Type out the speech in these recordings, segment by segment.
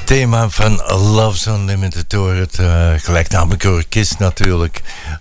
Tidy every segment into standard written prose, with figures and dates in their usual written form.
Thema van Love's Unlimited door het gelijknamige orkest natuurlijk.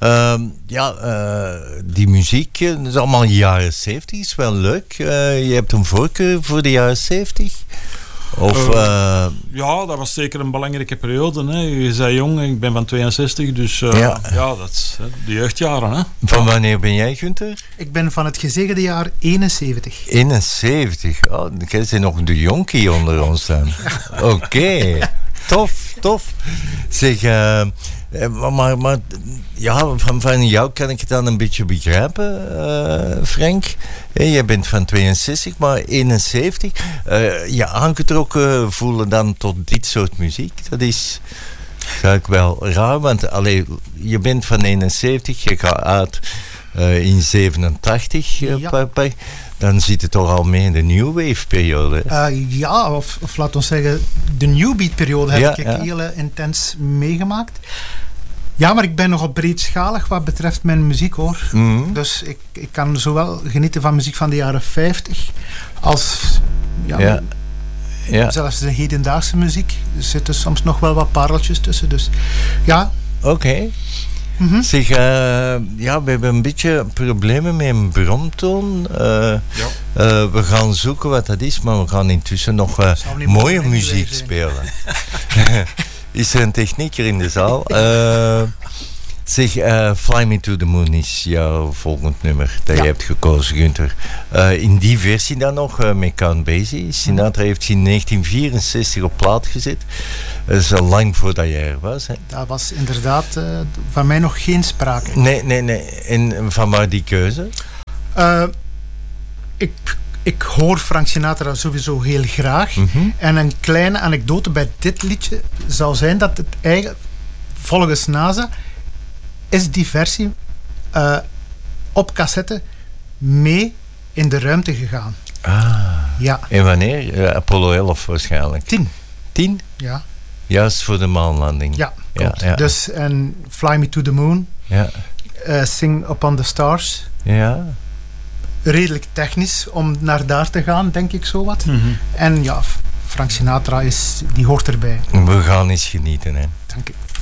Die muziek, dat is allemaal jaren 70, is wel leuk. Je hebt een voorkeur voor de jaren 70? Of, ja, dat was zeker een belangrijke periode. Hè. Je zei jong, ik ben van 62, dus dat is de jeugdjaren. Hè. Van wanneer ben jij, Gunther? Ik ben van het gezegende jaar 71. 71? Oh, jij bent nog de jonkie onder ons dan. Oké. Tof. Zeg, maar ja, van jou kan ik het dan een beetje begrijpen, Frank. Jij bent van 62, maar 71. Je aangetrokken voelen dan tot dit soort muziek. Dat is eigenlijk wel raar, want je bent van 71, je gaat uit in 87. Dan zit het toch al mee in de New Wave periode. Of laat ons zeggen, de New Beat periode heb ik heel intens meegemaakt. Ja, maar ik ben nogal breedschalig wat betreft mijn muziek, hoor. Mm-hmm. Dus ik kan zowel genieten van muziek van de jaren 50 als zelfs de hedendaagse muziek. Er zitten soms nog wel wat pareltjes tussen, dus ja. Oké. Mm-hmm. Zeg, we hebben een beetje problemen met een bromtoon. We gaan zoeken wat dat is, maar we gaan intussen nog mooie muziek spelen. Is er een technieker in de zaal? Zeg, Fly Me to the Moon is jouw volgend nummer dat je hebt gekozen, Gunther. In die versie dan nog, met Count Basie. Sinatra heeft ze in 1964 op plaat gezet. Dat is al lang voordat jij er was. Hè? Dat was inderdaad van mij nog geen sprake. Nee. En van waar die keuze? Ik hoor Frank Sinatra sowieso heel graag. Mm-hmm. En een kleine anekdote bij dit liedje zou zijn dat het eigenlijk, volgens NASA, is die versie op cassette mee in de ruimte gegaan. Ja. En wanneer? Apollo 11 waarschijnlijk. 10? Ja. Juist voor de maanlanding. Ja, klopt. Ja. Dus, en Fly Me to the Moon. Ja. Sing Upon the Stars. Ja. Redelijk technisch om naar daar te gaan, denk ik zo wat. Mm-hmm. En ja, Frank Sinatra die hoort erbij. We gaan eens genieten, hè. Dank u.